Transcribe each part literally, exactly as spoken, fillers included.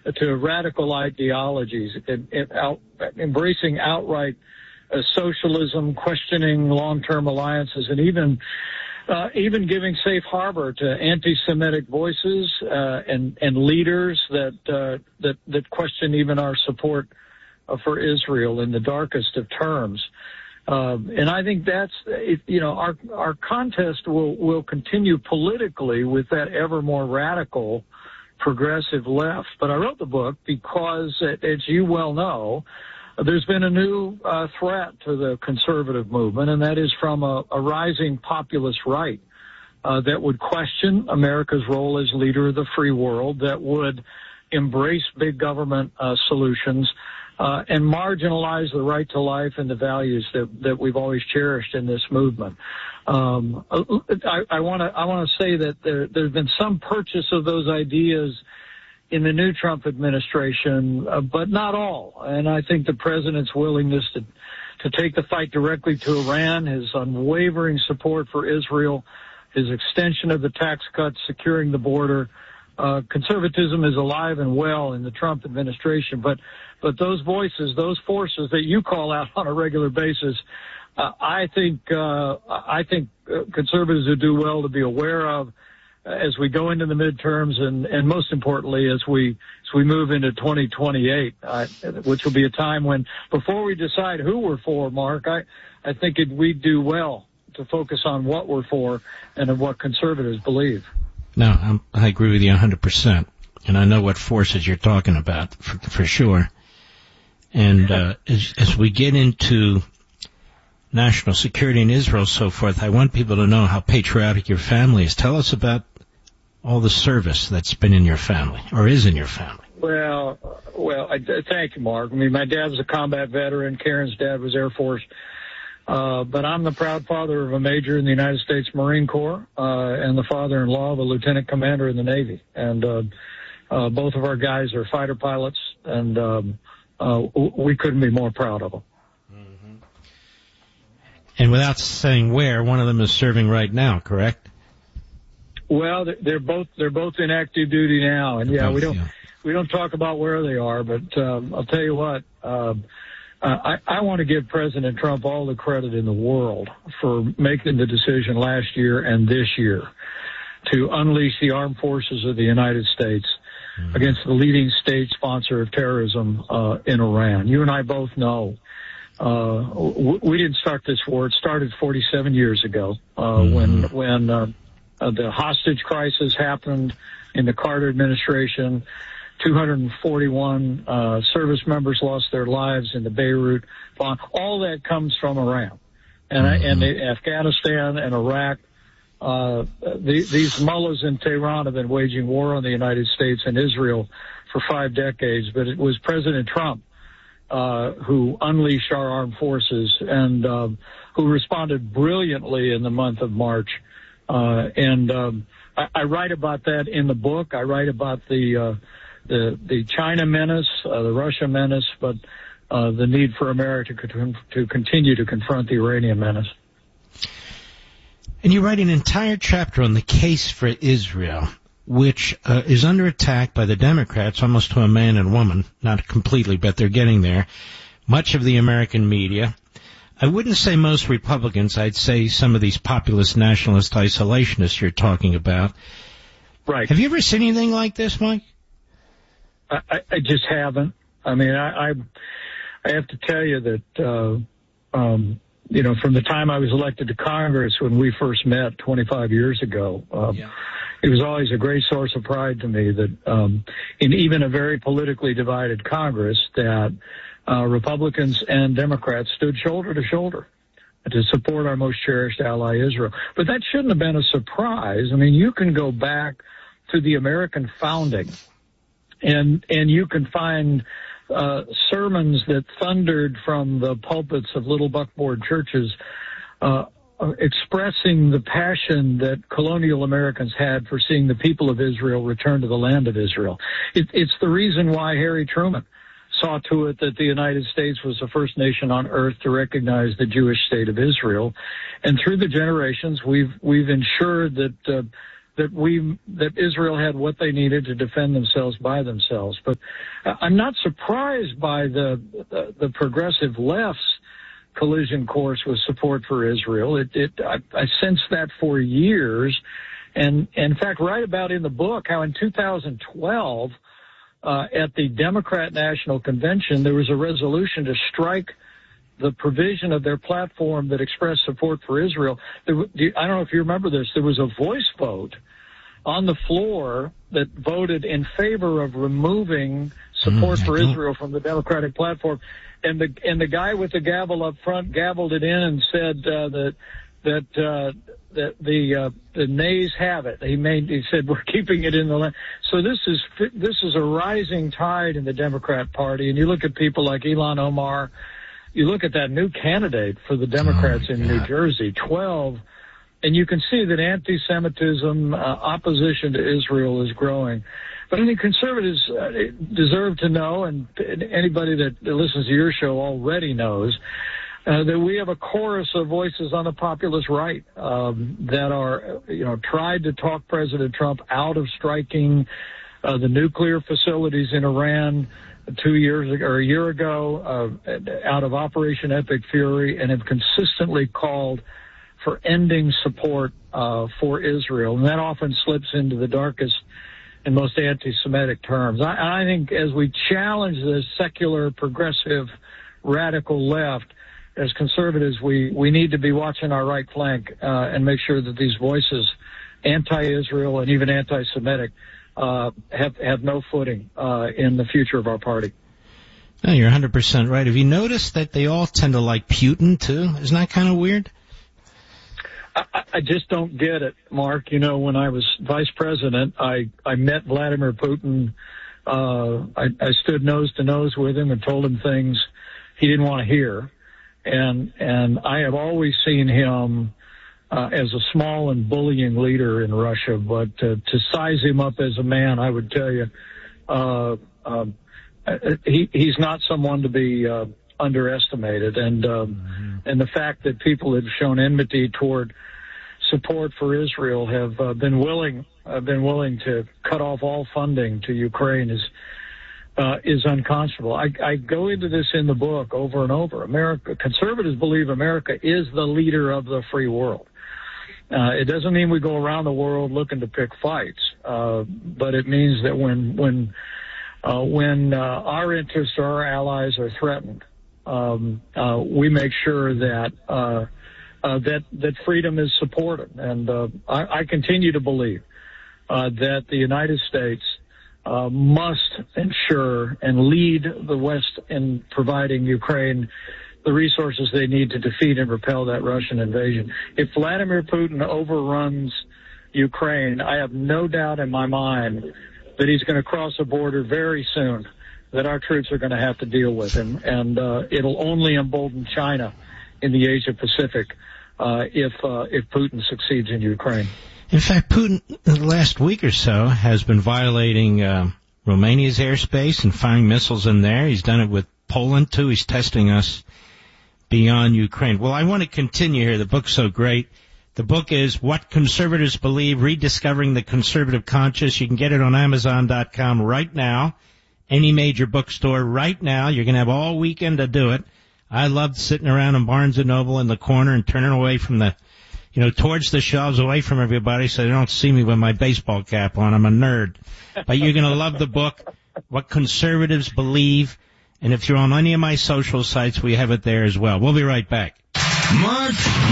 to radical ideologies, it, it out, embracing outright uh, socialism, questioning long-term alliances, and even uh, even giving safe harbor to anti-Semitic voices uh, and and leaders that uh, that that question even our support uh, for Israel in the darkest of terms. Uh, and I think that's, it, you know, our our contest will, will continue politically with that ever more radical progressive left. But I wrote the book because, as you well know, there's been a new uh, threat to the conservative movement, and that is from a, a rising populist right uh, that would question America's role as leader of the free world, that would embrace big government uh, solutions, Uh, and marginalize the right to life and the values that, that we've always cherished in this movement. Um, I want to I want to say that there, there's been some purchase of those ideas in the new Trump administration, uh, but not all. And I think the president's willingness to to take the fight directly to Iran, his unwavering support for Israel, his extension of the tax cuts, securing the border. Uh, conservatism is alive and well in the Trump administration, but but those voices, those forces that you call out on a regular basis, uh, I think uh, I think conservatives would do well to be aware of as we go into the midterms, and, and most importantly, as we as we move into twenty twenty-eight, uh, which will be a time when, before we decide who we're for, Mark, I I think it, we'd do well to focus on what we're for and of what conservatives believe. No, I'm, I agree with you one hundred percent, and I know what forces you're talking about for, for sure. And uh, as, as we get into national security in Israel and so forth, I want people to know how patriotic your family is. Tell us about all the service that's been in your family, or is in your family. Well, well, I, thank you, Mark. I mean, my dad was a combat veteran. Karen's dad was Air Force. Uh, but I'm the proud father of a major in the United States Marine Corps, uh, and the father-in-law of a lieutenant commander in the Navy. And, uh, uh, both of our guys are fighter pilots, and, um, uh, we couldn't be more proud of them. Mm-hmm. And without saying where, one of them is serving right now, correct? Well, they're both, they're both in active duty now. And they're yeah, both, we don't, yeah. we don't talk about where they are, but, um, I'll tell you what, um, Uh, I, I want to give President Trump all the credit in the world for making the decision last year and this year to unleash the armed forces of the United States mm-hmm. against the leading state sponsor of terrorism uh, in Iran. You and I both know uh, w- we didn't start this war. It started forty-seven years ago uh, mm-hmm. when when uh, uh, the hostage crisis happened in the Carter administration. two hundred forty-one uh, service members lost their lives in the Beirut bomb. All that comes from Iran. And, mm-hmm. and the, Afghanistan and Iraq, uh, the, these mullahs in Tehran have been waging war on the United States and Israel for five decades. But it was President Trump uh, who unleashed our armed forces and uh, who responded brilliantly in the month of March. Uh, and um, I, I write about that in the book. I write about the uh, The, the China menace, uh, the Russia menace, but uh, the need for America to, to continue to confront the Iranian menace. And you write an entire chapter on the case for Israel, which uh, is under attack by the Democrats, almost to a man and woman, not completely, but they're getting there. Much of the American media. I wouldn't say most Republicans. I'd say some of these populist nationalist isolationists you're talking about. Right. Have you ever seen anything like this, Mike? I, I just haven't. I mean, I, I, I have to tell you that, uh, um, you know, from the time I was elected to Congress when we first met twenty-five years ago, um, yeah. it was always a great source of pride to me that, um, in even a very politically divided Congress, that, uh, Republicans and Democrats stood shoulder to shoulder to support our most cherished ally, Israel. But that shouldn't have been a surprise. I mean, you can go back to the American founding, And and you can find uh, sermons that thundered from the pulpits of little buckboard churches uh, expressing the passion that colonial Americans had for seeing the people of Israel return to the land of Israel. It, it's the reason why Harry Truman saw to it that the United States was the first nation on earth to recognize the Jewish state of Israel. And through the generations, we've we've ensured that uh, that we that Israel had what they needed to defend themselves by themselves. But I'm not surprised by the the, the progressive left's collision course with support for Israel. It, it I, I sensed that for years, and, and in fact, right about in the book, how in two thousand twelve uh, at the Democrat National Convention there was a resolution to strike the provision of their platform that expressed support for Israel. There, I don't know if you remember this. There was a voice vote on the floor that voted in favor of removing support mm, for Israel from the Democratic platform, and the and the guy with the gavel up front gavelled it in and said uh, that that uh, that the uh, the nays have it. He made he said we're keeping it in the land. So this is this is a rising tide in the Democrat Party, and you look at people like Ilhan Omar. You look at that new candidate for the Democrats oh, in New Jersey, twelve, and you can see that anti-Semitism, uh, opposition to Israel is growing. But I think conservatives uh, deserve to know, and anybody that listens to your show already knows, uh, that we have a chorus of voices on the populist right um, that are, you know, tried to talk President Trump out of striking uh, the nuclear facilities in Iran two years ago, or a year ago, uh, out of Operation Epic Fury, and have consistently called for ending support uh, for Israel. And that often slips into the darkest and most anti-Semitic terms. I, I think as we challenge the secular, progressive, radical left, as conservatives, we, we need to be watching our right flank uh, and make sure that these voices, anti-Israel and even anti-Semitic, Uh, have have no footing uh, in the future of our party. No, you're one hundred percent right. Have you noticed that they all tend to like Putin, too? Isn't that kind of weird? I, I just don't get it, Mark. You know, when I was vice president, I, I met Vladimir Putin. Uh, I, I stood nose to nose with him and told him things he didn't want to hear. And, and I have always seen him Uh, as a small and bullying leader in Russia, but uh, to size him up as a man, I would tell you, uh, uh, he, he's not someone to be uh, underestimated. And um, mm-hmm. and the fact that people have shown enmity toward support for Israel have uh, been willing uh, been willing to cut off all funding to Ukraine is uh, is unconscionable. I, I go into this in the book over and over. America conservatives believe America is the leader of the free world. Uh, it doesn't mean we go around the world looking to pick fights, uh, but it means that when when uh, when uh, our interests or our allies are threatened, um, uh, we make sure that uh, uh, that that freedom is supported. And uh, I, I continue to believe uh, that the United States uh, must ensure and lead the West in providing Ukraine the resources they need to defeat and repel that Russian invasion. If Vladimir Putin overruns Ukraine, I have no doubt in my mind that he's going to cross a border very soon that our troops are going to have to deal with him. And uh, it'll only embolden China in the Asia Pacific uh, if uh, if Putin succeeds in Ukraine. In fact, Putin, the last week or so, has been violating uh, Romania's airspace and firing missiles in there. He's done it with Poland, too. He's testing us beyond Ukraine. Well, I want to continue here. The book's so great. The book is What Conservatives Believe, Rediscovering the Conservative Conscience. You can get it on Amazon dot com right now, any major bookstore right now. You're going to have all weekend to do it. I loved sitting around in Barnes and Noble in the corner and turning away from the, you know, towards the shelves, away from everybody so they don't see me with my baseball cap on. I'm a nerd. But you're going to love the book, What Conservatives Believe. And if you're on any of my social sites, we have it there as well. We'll be right back. Mark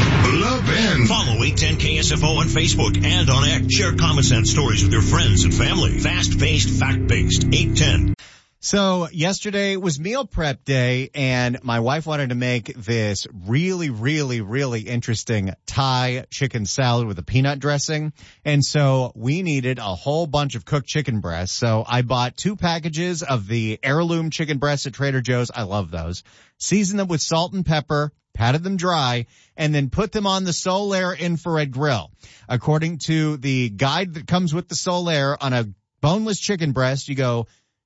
Levin. Follow eight ten K S F O on Facebook and on X. Share common sense stories with your friends and family. Fast-paced, fact-based. eight ten. So yesterday was meal prep day, and my wife wanted to make this really, really, really interesting Thai chicken salad with a peanut dressing. And so we needed a whole bunch of cooked chicken breasts. So I bought two packages of the heirloom chicken breasts at Trader Joe's. I love those. Seasoned them with salt and pepper, patted them dry, and then put them on the Solaire infrared grill. According to the guide that comes with the Solaire, on a boneless chicken breast, you go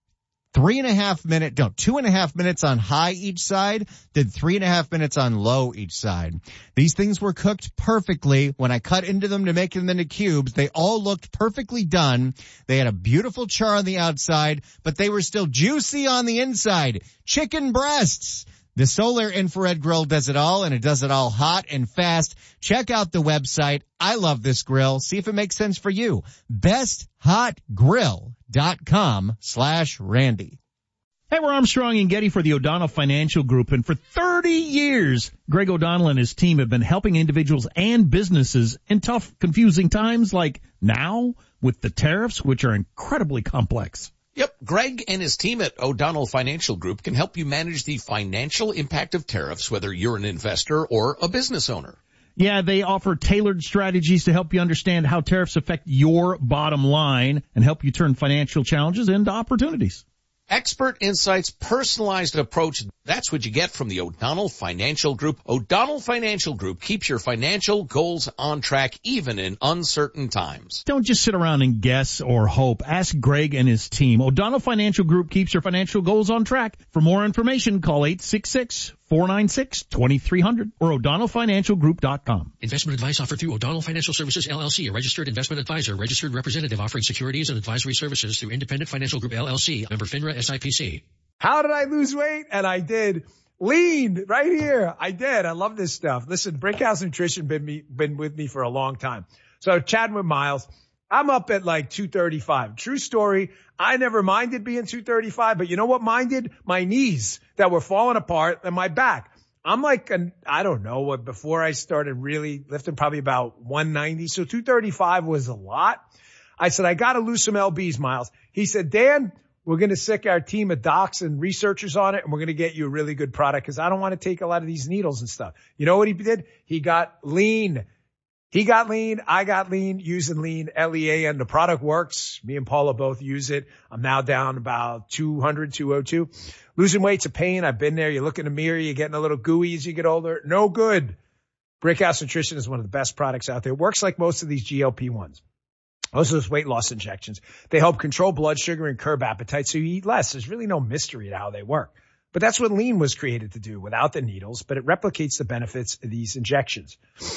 Three and a half minute, no, two and a half minutes on high each side, did three and a half minutes on low each side. These things were cooked perfectly. When I cut into them to make them into cubes, they all looked perfectly done. They had a beautiful char on the outside, but they were still juicy on the inside. Chicken breasts. The Solar Infrared Grill does it all, and it does it all hot and fast. Check out the website. I love this grill. See if it makes sense for you. best hot grill dot com slash Randy. Hey, we're Armstrong and Getty for the O'Donnell Financial Group, and for thirty years, Greg O'Donnell and his team have been helping individuals and businesses in tough, confusing times like now with the tariffs, which are incredibly complex. Yep, Greg and his team at O'Donnell Financial Group can help you manage the financial impact of tariffs, whether you're an investor or a business owner. Yeah, they offer tailored strategies to help you understand how tariffs affect your bottom line and help you turn financial challenges into opportunities. Expert insights, personalized approach. That's what you get from the O'Donnell Financial Group. O'Donnell Financial Group keeps your financial goals on track even in uncertain times. Don't just sit around and guess or hope. Ask Greg and his team. O'Donnell Financial Group keeps your financial goals on track. For more information, call eight six six, four nine six, two three zero zero or O'Donnell Financial Group dot com. Investment advice offered through O'Donnell Financial Services, L L C, a registered investment advisor, registered representative offering securities and advisory services through Independent Financial Group, L L C, member FINRA S I P C. How did I lose weight? And I did. Lean right here. I did. I love this stuff. Listen, Brickhouse Nutrition been me, been with me for a long time. So chatting with Miles, I'm up at like two thirty-five. True story. I never minded being two thirty-five, but you know what minded? My knees that were falling apart and my back. I'm like, an, I don't know what, before I started really lifting, probably about one ninety. So two thirty-five was a lot. I said, I got to lose some L Bs, Miles. He said, Dan, we're going to sick our team of docs and researchers on it, and we're going to get you a really good product because I don't want to take a lot of these needles and stuff. You know what he did? He got lean. He got lean. I got lean using lean, L E A N. The product works. Me and Paula both use it. I'm now down about two hundred, two oh two. Losing weight's a pain. I've been there. You look in the mirror. You're getting a little gooey as you get older. No good. Brickhouse Nutrition is one of the best products out there. It works like most of these G L P ones. Most of those weight loss injections. They help control blood sugar and curb appetite so you eat less. There's really no mystery to how they work. But that's what lean was created to do without the needles, but it replicates the benefits of these injections.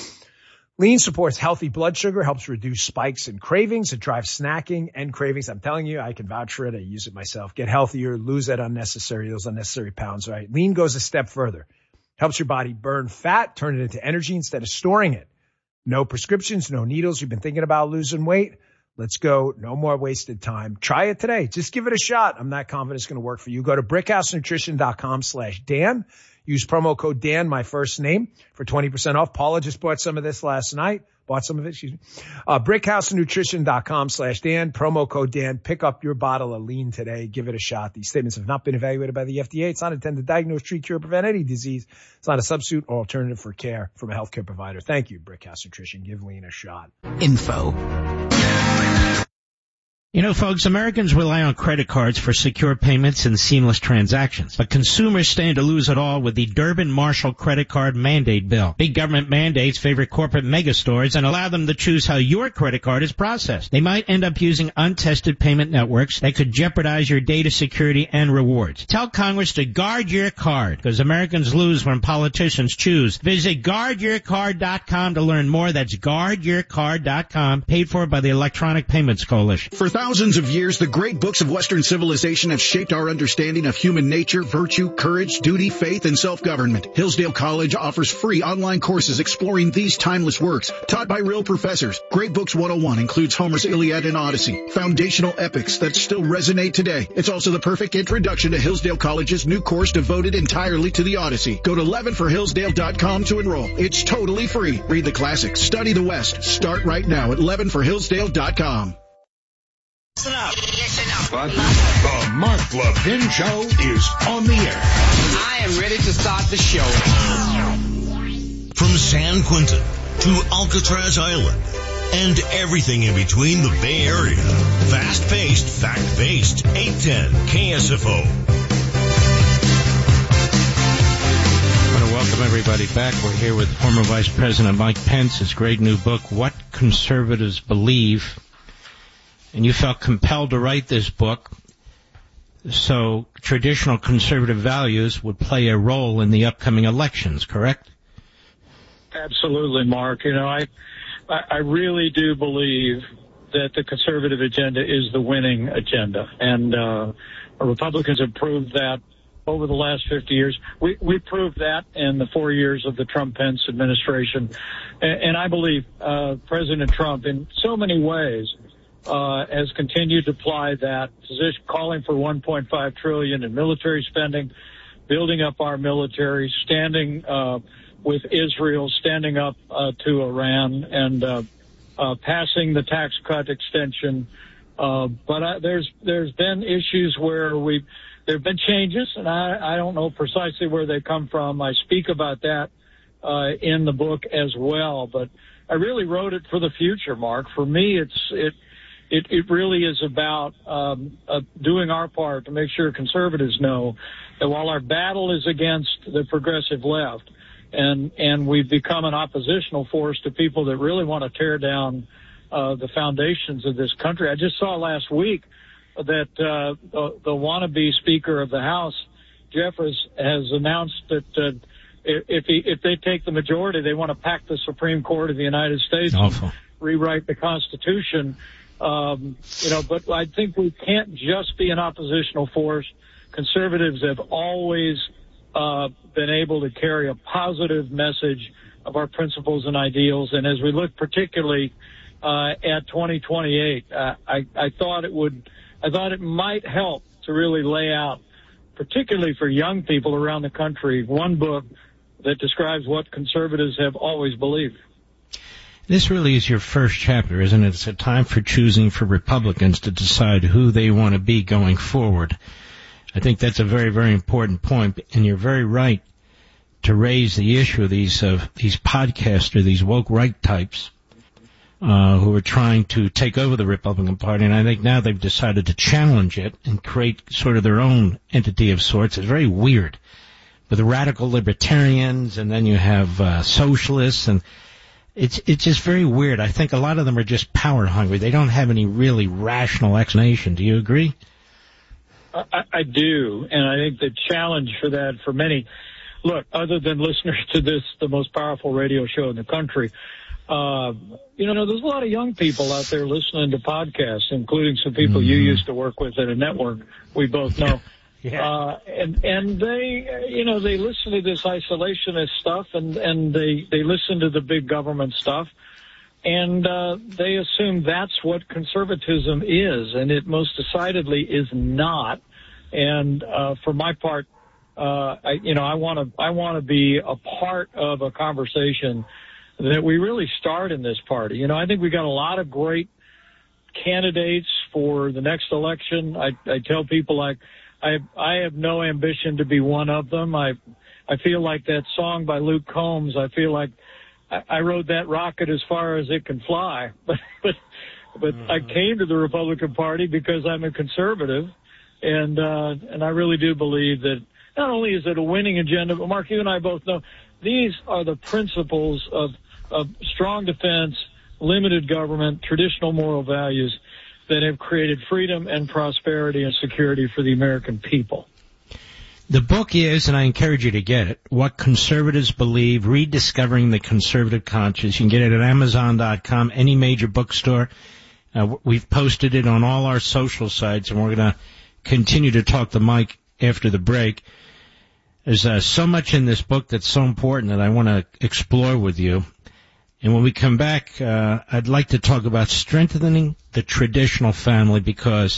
Lean supports healthy blood sugar, helps reduce spikes and cravings. It drives snacking and cravings. I'm telling you, I can vouch for it. I use it myself. Get healthier, lose that unnecessary, those unnecessary pounds, right? Lean goes a step further. Helps your body burn fat, turn it into energy instead of storing it. No prescriptions, no needles. You've been thinking about losing weight? Let's go. No more wasted time. Try it today. Just give it a shot. I'm not confident it's going to work for you. Go to brickhousenutrition.com slash Dan. Use promo code Dan, my first name, for twenty percent off. Paula just bought some of this last night. Bought some of it, excuse me. Uh, brickhousenutrition.com slash Dan. Promo code Dan. Pick up your bottle of lean today. Give it a shot. These statements have not been evaluated by the F D A. It's not intended to diagnose, treat, cure, prevent any disease. It's not a substitute or alternative for care from a healthcare provider. Thank you, Brickhouse Nutrition. Give lean a shot. Info. You know, folks, Americans rely on credit cards for secure payments and seamless transactions. But consumers stand to lose it all with the Durbin-Marshall credit card mandate bill. Big government mandates favor corporate megastores and allow them to choose how your credit card is processed. They might end up using untested payment networks that could jeopardize your data security and rewards. Tell Congress to guard your card, because Americans lose when politicians choose. Visit guard your card dot com to learn more. That's guard your card dot com, paid for by the Electronic Payments Coalition. For thousands of years, the great books of Western civilization have shaped our understanding of human nature, virtue, courage, duty, faith, and self-government. Hillsdale College offers free online courses exploring these timeless works, taught by real professors. Great Books one oh one includes Homer's Iliad and Odyssey, foundational epics that still resonate today. It's also the perfect introduction to Hillsdale College's new course devoted entirely to the Odyssey. Go to eleven for hillsdale dot com to enroll. It's totally free. Read the classics, study the West. Start right now at eleven for hillsdale dot com. Listen up. Listen up. What? The Mark Levin Show is on the air. I am ready to start the show. From San Quentin to Alcatraz Island and everything in between the Bay Area. Fast-paced, fact-based, eight ten K S F O. I want to welcome everybody back. We're here with former Vice President Mike Pence, his great new book, What Conservatives Believe. And you felt compelled to write this book. So traditional conservative values would play a role in the upcoming elections, correct? Absolutely, Mark. You know, I, I really do believe that the conservative agenda is the winning agenda. And, uh, Republicans have proved that over the last fifty years. We, we proved that in the four years of the Trump-Pence administration. And, and I believe, uh, President Trump in so many ways, uh, has continued to apply that position, calling for one point five trillion dollars in military spending, building up our military, standing, uh, with Israel, standing up, uh, to Iran, and, uh, Uh, passing the tax cut extension, uh, but uh, there's there's been issues where we there have been changes, and I, I don't know precisely where they come from. I speak about that uh, in the book as well, but I really wrote it for the future, Mark. For me, it's it it, it really is about um, uh, doing our part to make sure conservatives know that while our battle is against the progressive left, And, and we've become an oppositional force to people that really want to tear down uh, the foundations of this country. I just saw last week that uh, the, the wannabe Speaker of the House, Jeffries, has announced that uh, if he, if they take the majority, they want to pack the Supreme Court of the United States Awful. and rewrite the Constitution. Um, you know, but I think we can't just be an oppositional force. Conservatives have always Uh, been able to carry a positive message of our principles and ideals. And as we look particularly uh, at twenty twenty-eight, uh, I, I thought it would, I thought it might help to really lay out, particularly for young people around the country, one book that describes what conservatives have always believed. This really is your first chapter, isn't it? It's a time for choosing for Republicans to decide who they want to be going forward. I think that's a very, very important point, and you're very right to raise the issue of these uh, these podcasters, these woke right types, uh, who are trying to take over the Republican Party, and I think now they've decided to challenge it and create sort of their own entity of sorts. It's very weird, with the radical libertarians, and then you have uh, socialists, and it's it's just very weird. I think a lot of them are just power hungry. They don't have any really rational explanation. Do you agree? I, I do, and I think the challenge for that for many, look, other than listeners to this, the most powerful radio show in the country, uh, you know, there's a lot of young people out there listening to podcasts, including some people mm-hmm. you used to work with at a network we both know. yeah. Uh, and, and they, you know, they listen to this isolationist stuff, and, and they, they listen to the big government stuff. And uh, they assume that's what conservatism is, and it most decidedly is not. And uh, for my part, uh, I, you know, I want to I want to be a part of a conversation that we really start in this party. You know, I think we got a lot of great candidates for the next election. I, I tell people I, I I have no ambition to be one of them. I I feel like that song by Luke Combs. I feel like I rode that rocket as far as it can fly, but but but mm-hmm. I came to the Republican Party because I'm a conservative, and uh, and I really do believe that not only is it a winning agenda, but Mark, you and I both know these are the principles of of strong defense, limited government, traditional moral values that have created freedom and prosperity and security for the American people. The book is, and I encourage you to get it, What Conservatives Believe, Rediscovering the Conservative Conscience. You can get it at Amazon dot com, any major bookstore. Uh, we've posted it on all our social sites, and we're going to continue to talk to Mike after the break. There's uh, so much in this book that's so important that I want to explore with you. And when we come back, uh, I'd like to talk about strengthening the traditional family, because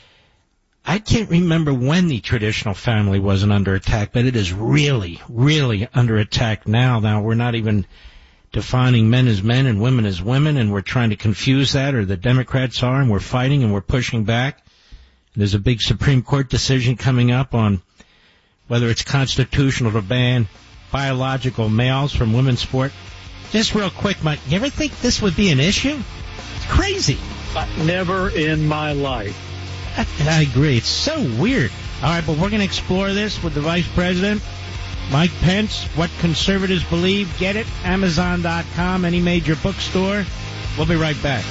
I can't remember when the traditional family wasn't under attack, but it is really, really under attack now. Now, we're not even defining men as men and women as women, and we're trying to confuse that, or the Democrats are, and we're fighting and we're pushing back. There's a big Supreme Court decision coming up on whether it's constitutional to ban biological males from women's sport. Just real quick, Mike, you ever think this would be an issue? It's crazy. Never in my life. And I agree. It's so weird. All right, but we're going to explore this with the Vice President, Mike Pence. What Conservatives Believe. Get it, Amazon dot com, any major bookstore. We'll be right back.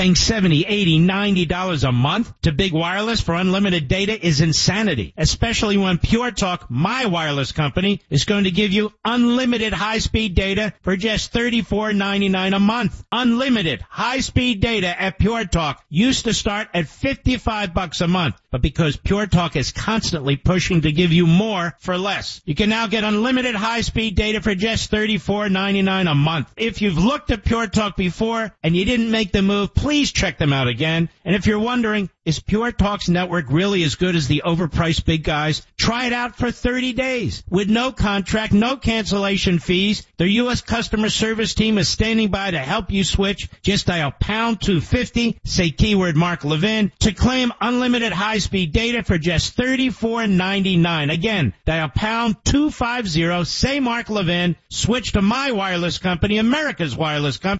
Paying seventy, eighty, ninety dollars a month to Big Wireless for unlimited data is insanity, especially when Pure Talk, my wireless company, is going to give you unlimited high-speed data for just thirty-four ninety-nine a month. Unlimited high-speed data at Pure Talk used to start at fifty-five bucks a month, but because Pure Talk is constantly pushing to give you more for less, you can now get unlimited high-speed data for just thirty-four ninety-nine a month. If you've looked at Pure Talk before and you didn't make the move, please check them out again. And if you're wondering, is Pure Talk's network really as good as the overpriced big guys? Try it out for thirty days with no contract, no cancellation fees. Their U S customer service team is standing by to help you switch. Just dial pound two fifty, say keyword Mark Levin, to claim unlimited high-speed data for just thirty-four ninety-nine. Again, dial pound two fifty, say Mark Levin, switch to my wireless company, America's wireless company.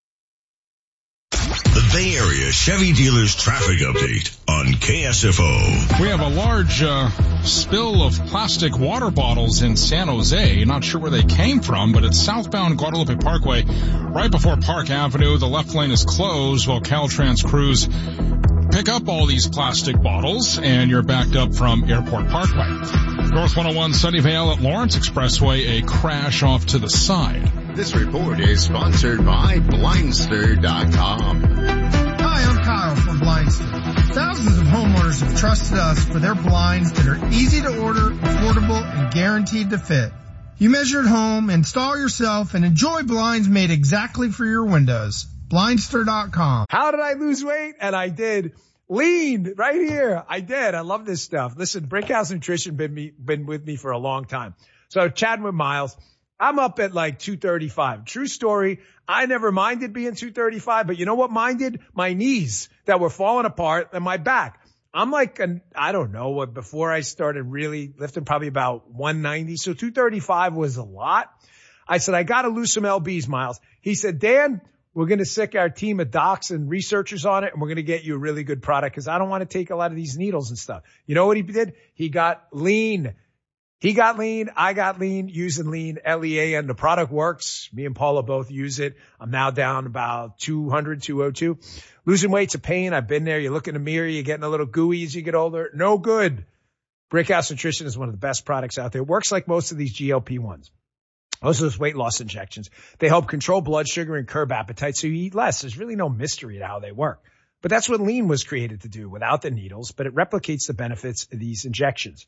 The Bay Area Chevy Dealers Traffic Update on K S F O. We have a large uh, spill of plastic water bottles in San Jose. Not sure where they came from, but it's southbound Guadalupe Parkway. Right before Park Avenue, the left lane is closed while Caltrans crews pick up all these plastic bottles, and you're backed up from Airport Parkway. North one oh one Sunnyvale at Lawrence Expressway, a crash off to the side. This report is sponsored by Blindster dot com. Hi, I'm Kyle from Blindster. Thousands of homeowners have trusted us for their blinds that are easy to order, affordable, and guaranteed to fit. You measure at home, install yourself, and enjoy blinds made exactly for your windows. Blindster dot com. How did I lose weight? And I did. Lean right here. I did. I love this stuff. Listen, Brickhouse Nutrition been me, been with me for a long time. So chatting with Miles, I'm up at like two thirty-five. True story. I never minded being two thirty-five, but you know what minded? My knees that were falling apart and my back. I'm like, an, I don't know what, before I started really lifting, probably about one ninety. So two thirty-five was a lot. I said, I got to lose some L Bs, Miles. He said, Dan, we're going to sick our team of docs and researchers on it, and we're going to get you a really good product because I don't want to take a lot of these needles and stuff. You know what he did? He got lean. He got lean. I got lean using lean, L E A, and the product works. Me and Paula both use it. I'm now down about two hundred, two oh two. Losing weight's a pain. I've been there. You look in the mirror, you're getting a little gooey as you get older. No good. Brickhouse Nutrition is one of the best products out there. It works like most of these G L P ones. Most of those weight loss injections. They help control blood sugar and curb appetite so you eat less. There's really no mystery to how they work. But that's what lean was created to do without the needles, but it replicates the benefits of these injections.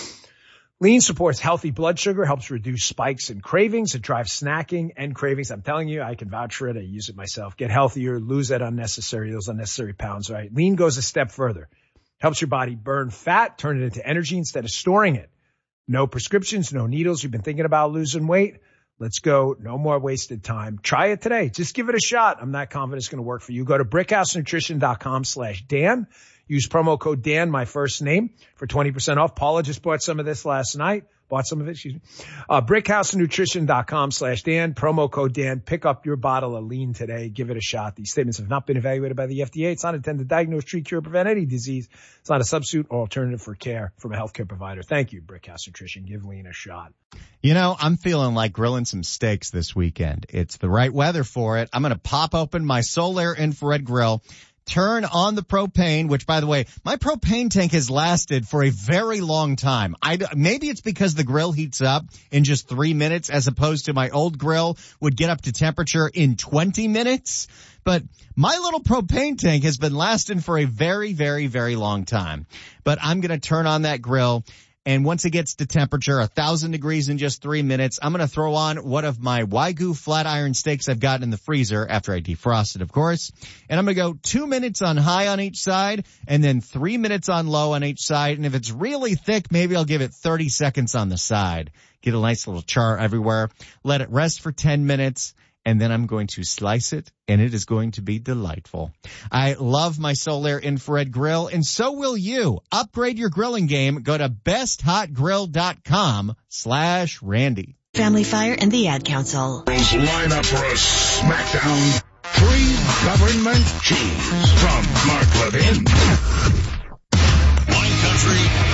Lean supports healthy blood sugar, helps reduce spikes and cravings. It drives snacking and cravings. I'm telling you, I can vouch for it. I use it myself. Get healthier, lose that unnecessary, those unnecessary pounds, right? Lean goes a step further. Helps your body burn fat, turn it into energy instead of storing it. No prescriptions, no needles. You've been thinking about losing weight? Let's go. No more wasted time. Try it today. Just give it a shot. I'm not confident it's going to work for you. Go to brickhouse nutrition dot com slash Dan. Use promo code Dan, my first name, for twenty percent off. Paula just bought some of this last night. Bought some of it, excuse me. Uh, brickhouse nutrition dot com slash Dan. Promo code Dan. Pick up your bottle of lean today. Give it a shot. These statements have not been evaluated by the F D A. It's not intended to diagnose, treat, cure, prevent any disease. It's not a substitute or alternative for care from a healthcare provider. Thank you, Brickhouse Nutrition. Give lean a shot. You know, I'm feeling like grilling some steaks this weekend. It's the right weather for it. I'm going to pop open my Solaire infrared grill, turn on the propane, which, by the way, my propane tank has lasted for a very long time. I, maybe it's because the grill heats up in just three minutes as opposed to my old grill would get up to temperature in twenty minutes. But my little propane tank has been lasting for a very, very, very long time. But I'm going to turn on that grill. And once it gets to temperature, a thousand degrees in just three minutes, I'm going to throw on one of my Wagyu flat iron steaks I've got in the freezer after I defrost it, of course. And I'm going to go two minutes on high on each side and then three minutes on low on each side. And if it's really thick, maybe I'll give it thirty seconds on the side. Get a nice little char everywhere. Let it rest for ten minutes. And then I'm going to slice it, and it is going to be delightful. I love my Solaire infrared grill, and so will you. Upgrade your grilling game. Go to best hot grill dot com slash Randy. Family Fire and the Ad Council. Line up for a smackdown. Free government cheese from Mark Levin. Wine Country.